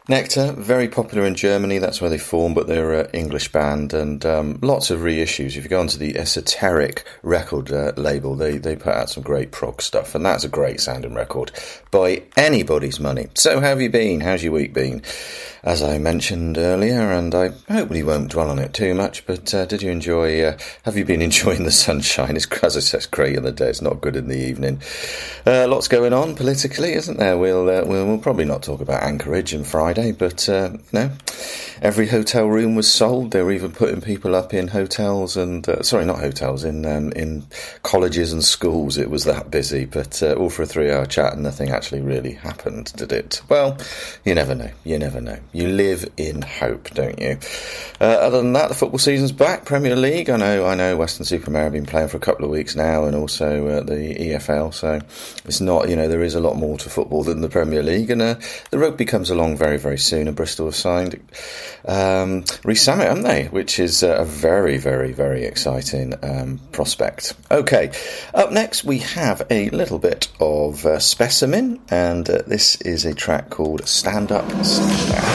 Nectar, very popular in Germany, that's where they form, but they're an English band, and lots of reissues. If you go onto the Esoteric record label, they put out some great prog stuff, and that's a great sounding record by anybody's money. So how have you been? How's your week been? As I mentioned earlier, and I hopefully won't dwell on it too much, but did you enjoy, have you been enjoying the sunshine? It's, as I said, it's great in the day, it's not good in the evening. Lots going on politically, isn't there? We'll probably not talk about Anchorage and Friday, but no, every hotel room was sold. They were even putting people up in hotels and, sorry, not hotels, in colleges and schools. It was that busy, but all for a 3-hour chat and nothing actually really happened, did it? Well, you never know, you never know. You live in hope, don't you? Other than that, the football season's back. Premier League, I know Weston-super-Mare have been playing for a couple of weeks now, and also the EFL, so it's not, there is a lot more to football than the Premier League, and the rugby comes along very, very soon, and Bristol have signed Rhys Sammet, haven't they? Which is a very, very, very exciting prospect. Okay, up next we have a little bit of Specimen, and this is a track called Stand Up, Stand Out.